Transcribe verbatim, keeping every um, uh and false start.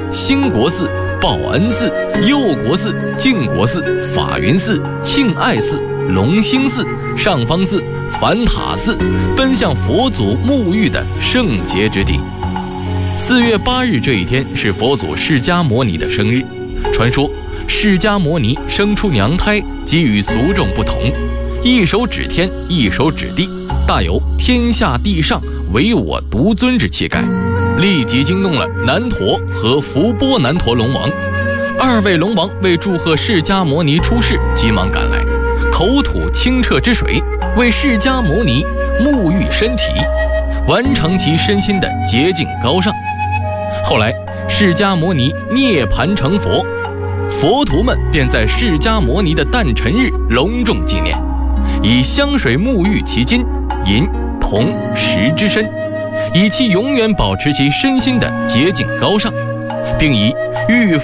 兴国寺、报恩寺、佑国寺、靖国寺、法云寺、庆爱寺、隆兴寺、上方寺、梵塔寺，奔向佛祖沐浴的圣洁之地。四月八日这一天是佛祖释迦牟尼的生日。传说释迦牟尼生出娘胎，即与俗众不同，一手指天，一手指地，大有天下地上唯我独尊之气概，立即惊动了南陀和伏波南陀龙王。二位龙王为祝贺释迦牟尼出世，急忙赶来，口吐清澈之水，为释迦牟尼沐浴身体，完成其身心的洁净高尚。后来释迦牟尼涅槃成佛，佛徒们便在释迦牟尼的诞辰日隆重纪念，以香水沐浴其金银铜石之身，以其永远保持其身心的洁净高尚，并以浴